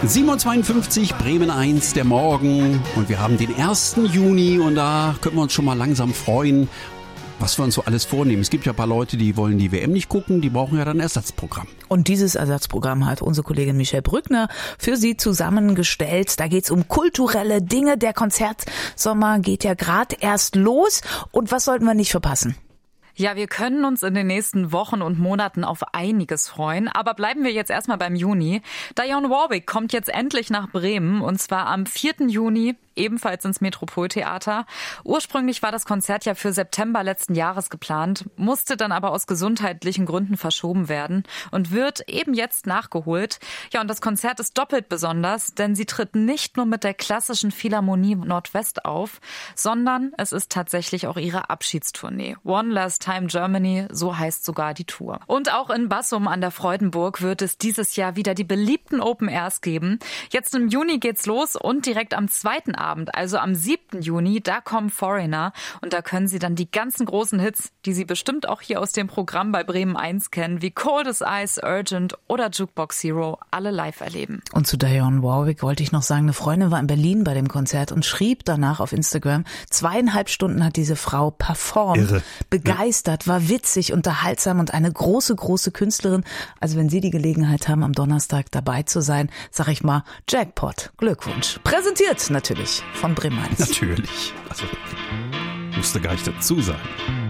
7:52 Uhr, Bremen 1, der Morgen. Und wir haben den 1. Juni und da können wir uns schon mal langsam freuen, was wir uns so alles vornehmen. Es gibt ja ein paar Leute, die wollen die WM nicht gucken, die brauchen ja dann ein Ersatzprogramm. Und dieses Ersatzprogramm hat unsere Kollegin Michelle Brückner für Sie zusammengestellt. Da geht's um kulturelle Dinge. Der Konzertsommer geht ja gerade erst los. Und was sollten wir nicht verpassen? Ja, wir können uns in den nächsten Wochen und Monaten auf einiges freuen. Aber bleiben wir jetzt erstmal beim Juni. Dionne Warwick kommt jetzt endlich nach Bremen und zwar am 4. Juni. Ebenfalls ins Metropoltheater. Ursprünglich war das Konzert ja für September letzten Jahres geplant, musste dann aber aus gesundheitlichen Gründen verschoben werden und wird eben jetzt nachgeholt. Ja, und das Konzert ist doppelt besonders, denn sie tritt nicht nur mit der klassischen Philharmonie Nordwest auf, sondern es ist tatsächlich auch ihre Abschiedstournee. One Last Time Germany, so heißt sogar die Tour. Und auch in Bassum an der Freudenburg wird es dieses Jahr wieder die beliebten Open Airs geben. Jetzt im Juni geht's los und direkt am 2. Abend, also am 7. Juni, da kommen Foreigner und da können Sie dann die ganzen großen Hits, die Sie bestimmt auch hier aus dem Programm bei Bremen 1 kennen, wie Cold as Ice, Urgent oder Jukebox Hero, alle live erleben. Und zu Dionne Warwick wollte ich noch sagen, eine Freundin war in Berlin bei dem Konzert und schrieb danach auf Instagram, 2,5 Stunden hat diese Frau performt, irre, begeistert, war witzig, unterhaltsam und eine große, große Künstlerin. Also wenn Sie die Gelegenheit haben, am Donnerstag dabei zu sein, sag ich mal, Jackpot, Glückwunsch. Präsentiert natürlich von Bremen 1. Natürlich. Also, musste gar nicht dazu sagen.